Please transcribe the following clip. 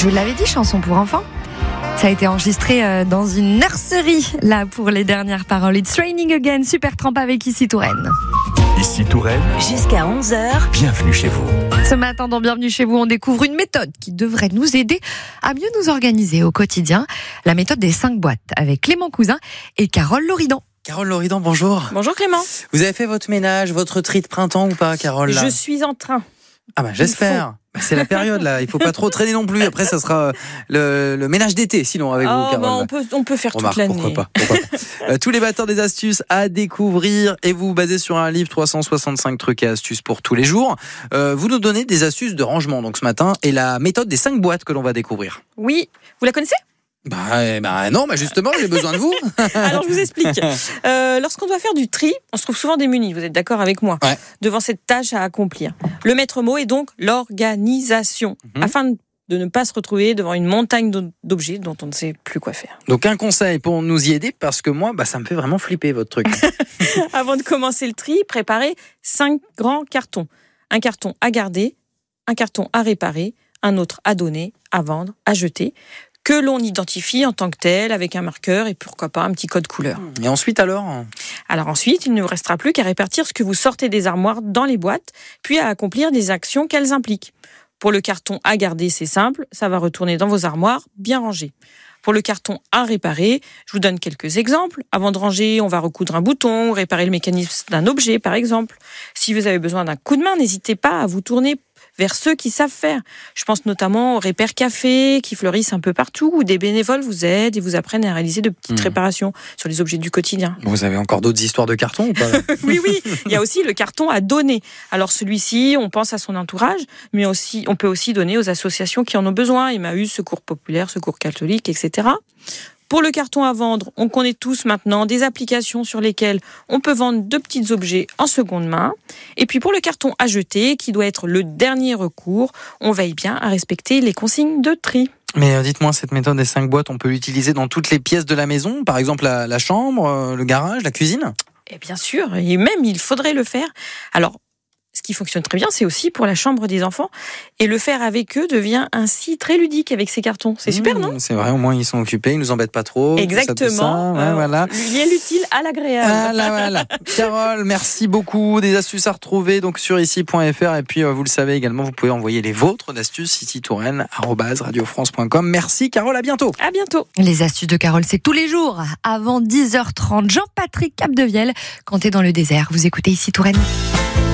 Je l'avais dit, chanson pour enfants. Ça a été enregistré dans une nurserie, là, pour les dernières paroles. It's raining again, Supertramp avec Ici Touraine. Ici Touraine, jusqu'à 11h. Bienvenue chez vous. Ce matin, dans Bienvenue chez vous, on découvre une méthode qui devrait nous aider à mieux nous organiser au quotidien. La méthode des 5 boîtes, avec Clément Cousin et Carole Loridan. Carole Loridan, bonjour. Bonjour Clément. Vous avez fait votre ménage, votre tri de printemps ou pas, Carole là ? Je suis en train. Ah bah j'espère. C'est la période là, il faut pas trop traîner non plus. Après ça sera le ménage d'été sinon avec vous, Carole. Bah, on peut faire Remarque, toute l'année. Pourquoi pas. Tous les batteurs des astuces à découvrir et vous basez sur un livre 365 trucs et astuces pour tous les jours. Vous nous donnez des astuces de rangement donc ce matin et la méthode des 5 boîtes que l'on va découvrir. Oui, vous la connaissez ? Bah non, justement j'ai besoin de vous. Alors je vous explique. Lorsqu'on doit faire du tri, on se trouve souvent démuni, vous êtes d'accord avec moi, Ouais. devant cette tâche à accomplir. Le maître mot est donc l'organisation, afin de ne pas se retrouver devant une montagne d'objets dont on ne sait plus quoi faire. Donc un conseil pour nous y aider parce que moi ça me fait vraiment flipper votre truc. Avant de commencer le tri, préparez 5 grands cartons. Un carton à garder, un carton à réparer, un autre à donner, à vendre, à jeter, que l'on identifie en tant que tel avec un marqueur et pourquoi pas un petit code couleur. Et ensuite alors ? Alors ensuite, il ne vous restera plus qu'à répartir ce que vous sortez des armoires dans les boîtes, puis à accomplir des actions qu'elles impliquent. Pour le carton à garder, c'est simple, ça va retourner dans vos armoires bien rangées. Pour le carton à réparer, je vous donne quelques exemples. Avant de ranger, on va recoudre un bouton, réparer le mécanisme d'un objet par exemple. Si vous avez besoin d'un coup de main, n'hésitez pas à vous tourner vers ceux qui savent faire. Je pense notamment aux repères café qui fleurissent un peu partout, où des bénévoles vous aident et vous apprennent à réaliser de petites réparations sur les objets du quotidien. Vous avez encore d'autres histoires de cartons ou pas ? Oui, il y a aussi le carton à donner. Alors celui-ci, on pense à son entourage, mais aussi, on peut aussi donner aux associations qui en ont besoin, Emmaüs, Secours Populaire, Secours Catholique, etc. Pour le carton à vendre, on connaît tous maintenant des applications sur lesquelles on peut vendre de petits objets en seconde main. Et puis pour le carton à jeter, qui doit être le dernier recours, on veille bien à respecter les consignes de tri. Mais dites-moi, cette méthode des 5 boîtes, on peut l'utiliser dans toutes les pièces de la maison ? Par exemple la chambre, le garage, la cuisine ? Et bien sûr, et même il faudrait le faire. Alors, ce qui fonctionne très bien, c'est aussi pour la chambre des enfants. Et le faire avec eux devient ainsi très ludique avec ces cartons. C'est super, non ? C'est vrai, au moins ils sont occupés, ils nous embêtent pas trop. Exactement. Tout ça, voilà. Lier l'utile à l'agréable. Voilà. Carole, merci beaucoup. Des astuces à retrouver donc sur ici.fr. Et puis, vous le savez également, vous pouvez envoyer les vôtres d'astuces ici-touraine@radiofrance.com. Merci Carole, à bientôt. À bientôt. Les astuces de Carole, c'est tous les jours, avant 10h30. Jean-Patrick Capdevielle, quand t'es dans le désert, vous écoutez Ici Touraine.